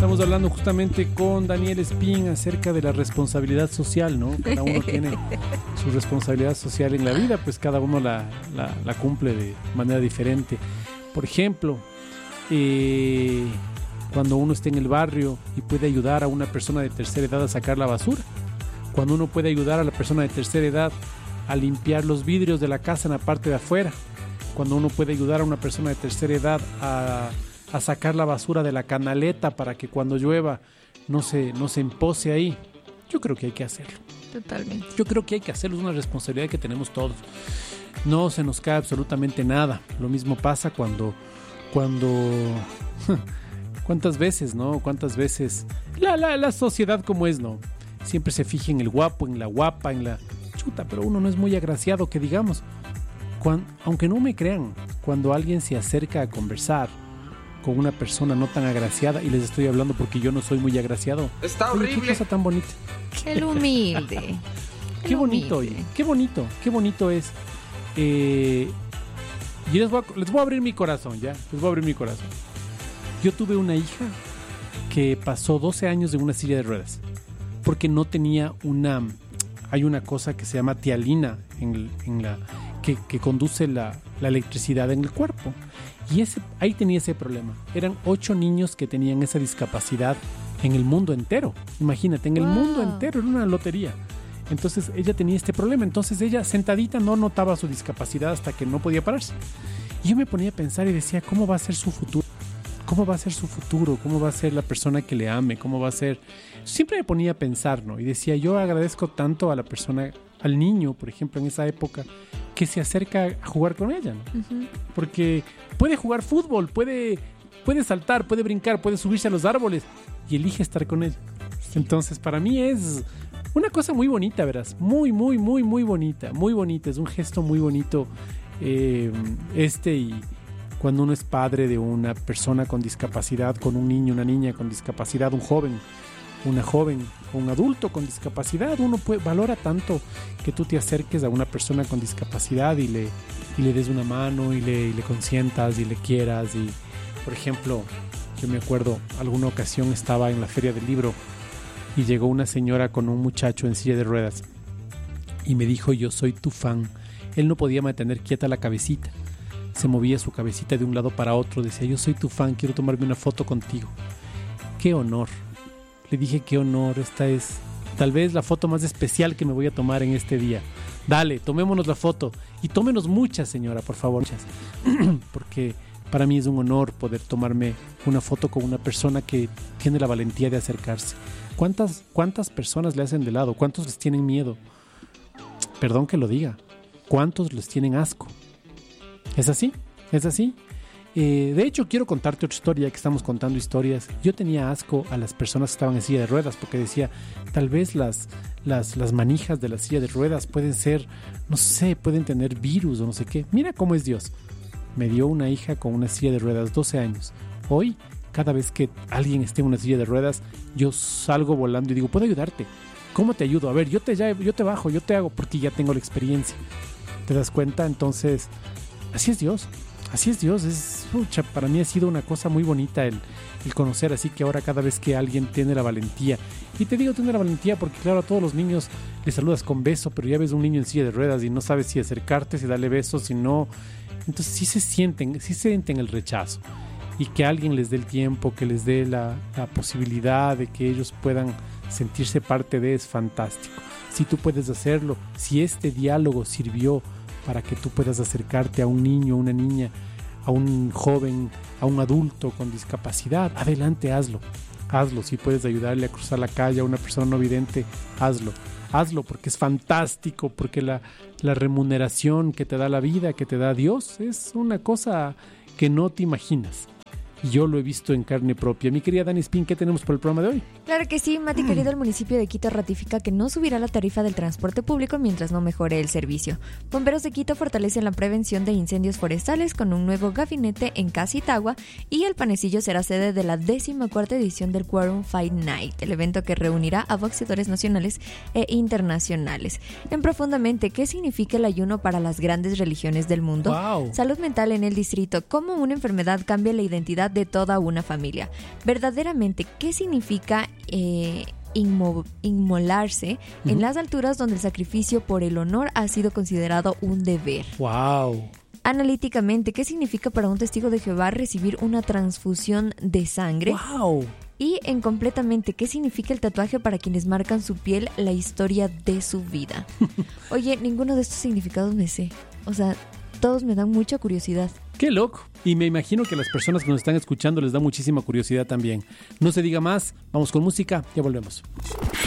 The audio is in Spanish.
Estamos hablando justamente con Daniel Espín acerca de la responsabilidad social, ¿no? Cada uno tiene su responsabilidad social en la vida, pues cada uno la cumple de manera diferente. Por ejemplo, cuando uno está en el barrio y puede ayudar a una persona de tercera edad a sacar la basura, cuando uno puede ayudar a la persona de tercera edad a limpiar los vidrios de la casa en la parte de afuera, cuando uno puede ayudar a una persona de tercera edad a sacar la basura de la canaleta para que cuando llueva no se empose ahí. Yo creo que hay que hacerlo. Totalmente. Yo creo que hay que hacerlo, es una responsabilidad que tenemos todos. No se nos cae absolutamente nada. Lo mismo pasa cuando ¿cuántas veces, no? ¿Cuántas veces la sociedad como es, no? Siempre se fija en el guapo, en la guapa, en la chuta, pero uno no es muy agraciado, que digamos. Aunque no me crean, cuando alguien se acerca a conversar con una persona no tan agraciada, y les estoy hablando porque yo no soy muy agraciado. Está oye, horrible. qué cosa tan bonita. El humilde. Qué bonito, oye, qué bonito es. Y les voy a abrir mi corazón, ¿ya? Les voy a abrir mi corazón. Yo tuve una hija que pasó 12 años en una silla de ruedas porque no tenía hay una cosa que se llama tialina que conduce la electricidad en el cuerpo. Y ahí tenía ese problema. Eran 8 niños que tenían esa discapacidad en el mundo entero. Imagínate, en el mundo entero, era una lotería. Entonces ella tenía este problema. Entonces ella sentadita no notaba su discapacidad hasta que no podía pararse. Y yo me ponía a pensar y decía, ¿cómo va a ser su futuro? ¿Cómo va a ser su futuro? ¿Cómo va a ser la persona que le ame? ¿Cómo va a ser? Siempre me ponía a pensar, ¿no? Y decía, yo agradezco tanto a la persona, al niño, por ejemplo, en esa época, que se acerca a jugar con ella, ¿no? Uh-huh. Porque puede jugar fútbol, puede saltar, puede brincar, puede subirse a los árboles y elige estar con ella. Sí. Entonces, para mí es una cosa muy bonita, verás. Muy, muy, muy, muy bonita. Muy bonita. Es un gesto muy bonito. Y cuando uno es padre de una persona con discapacidad, con un niño, una niña con discapacidad, un joven, una joven o un adulto con discapacidad, uno valora tanto que tú te acerques a una persona con discapacidad y le des una mano y le consientas y le quieras. Y, por ejemplo, yo me acuerdo, alguna ocasión estaba en la feria del libro y llegó una señora con un muchacho en silla de ruedas y me dijo, yo soy tu fan. Él no podía mantener quieta la cabecita. Se movía su cabecita de un lado para otro. Decía, yo soy tu fan, quiero tomarme una foto contigo. ¡Qué honor! Le dije, qué honor, esta es tal vez la foto más especial que me voy a tomar en este día. Dale, tomémonos la foto. Y tómenos muchas, señora, por favor. Muchas. Porque para mí es un honor poder tomarme una foto con una persona que tiene la valentía de acercarse. ¿Cuántas personas le hacen de lado? ¿Cuántos les tienen miedo? Perdón que lo diga. ¿Cuántos les tienen asco? ¿Es así? ¿Es así? De hecho, quiero contarte otra historia, que estamos contando historias. Yo tenía asco a las personas que estaban en silla de ruedas porque decía, tal vez las manijas de la silla de ruedas pueden ser, no sé, pueden tener virus o no sé qué. Mira cómo es Dios. Me dio una hija con una silla de ruedas, 12 años. Hoy, cada vez que alguien esté en una silla de ruedas, yo salgo volando y digo, ¿puedo ayudarte? ¿Cómo te ayudo? A ver, yo te bajo, yo te hago, porque ya tengo la experiencia. ¿Te das cuenta? Entonces, así es Dios. Así es Dios. Para mí ha sido una cosa muy bonita el conocer. Así que ahora cada vez que alguien tiene la valentía, y te digo tiene la valentía porque claro, a todos los niños les saludas con beso, pero ya ves un niño en silla de ruedas y no sabes si acercarte, si darle besos, si no. Entonces sí se sienten el rechazo. Y que alguien les dé el tiempo, que les dé la posibilidad de que ellos puedan sentirse parte de, es fantástico. Si tú puedes hacerlo, si este diálogo sirvió para que tú puedas acercarte a un niño, a una niña, a un joven, a un adulto con discapacidad, adelante, hazlo. Si puedes ayudarle a cruzar la calle a una persona no vidente, hazlo porque es fantástico, porque la remuneración que te da la vida, que te da Dios, es una cosa que no te imaginas. Yo lo he visto en carne propia. Mi querida Dani Espín, ¿qué tenemos por el programa de hoy? Claro que sí, Mati querido, el municipio de Quito ratifica que no subirá la tarifa del transporte público mientras no mejore el servicio. Bomberos de Quito fortalecen la prevención de incendios forestales con un nuevo gabinete en Casa Itagua y el Panecillo será sede de la 14ª edición del Quorum Fight Night, el evento que reunirá a boxeadores nacionales e internacionales. En Profundamente, ¿qué significa el ayuno para las grandes religiones del mundo? Wow. Salud mental en el distrito, cómo una enfermedad cambia la identidad de toda una familia. Verdaderamente, ¿qué significa inmolarse en las alturas donde el sacrificio por el honor ha sido considerado un deber? ¡Wow! Analíticamente, ¿qué significa para un testigo de Jehová recibir una transfusión de sangre? ¡Wow! Y en completamente, ¿qué significa el tatuaje para quienes marcan su piel la historia de su vida? Oye, ninguno de estos significados me sé. O sea, todos me dan mucha curiosidad. ¡Qué loco! Y me imagino que a las personas que nos están escuchando les da muchísima curiosidad también. No se diga más, vamos con música, ya volvemos.